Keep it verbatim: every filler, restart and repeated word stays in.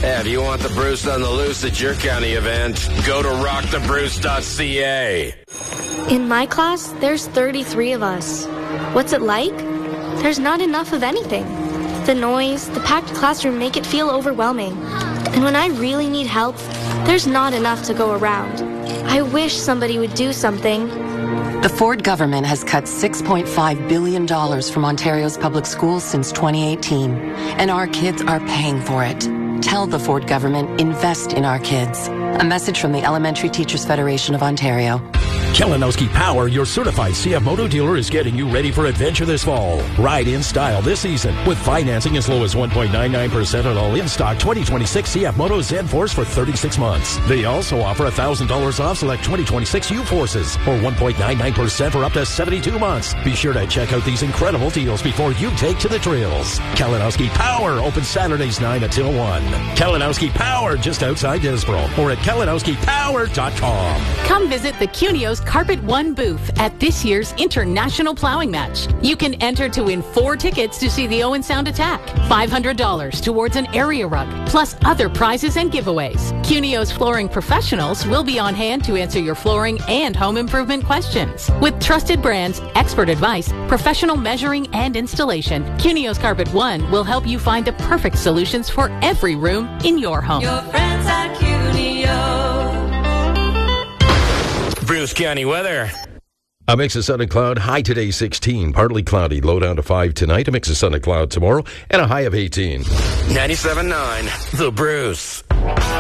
Yeah, if you want the Bruce on the loose at your county event, go to rock the bruce dot c a. In my class, there's thirty-three of us. What's it like? There's not enough of anything. The noise, the packed classroom make it feel overwhelming. And when I really need help, there's not enough to go around. I wish somebody would do something. The Ford government has cut six point five billion dollars from Ontario's public schools since twenty eighteen, and our kids are paying for it. Tell the Ford government, invest in our kids. A message from the Elementary Teachers Federation of Ontario. Kalinowski Power, your certified C F Moto dealer, is getting you ready for adventure this fall. Ride in style this season with financing as low as one point nine nine percent on all in-stock twenty twenty-six C F Moto Z-Force for thirty-six months. They also offer one thousand dollars off select twenty twenty-six U-Forces or one point nine nine percent for up to seventy-two months. Be sure to check out these incredible deals before you take to the trails. Kalinowski Power, open Saturdays nine until one. Kalinowski Power, just outside Disbro, or at kalinowski power dot com. Come visit the Cunios Carpet One booth at this year's International Plowing Match. You can enter to win four tickets to see the Owen Sound Attack, five hundred dollars towards an area rug, plus other prizes and giveaways. Cunios Flooring Professionals will be on hand to answer your flooring and home improvement questions. With trusted brands, expert advice, professional measuring and installation, Cunios Carpet One will help you find the perfect solutions for every room in your home. Your friends at Cunio. Bruce County weather. A mix of sun and cloud. High today sixteen. Partly cloudy. Low down to five tonight. A mix of sun and cloud tomorrow. And a high of eighteen. ninety-seven point nine The Bruce.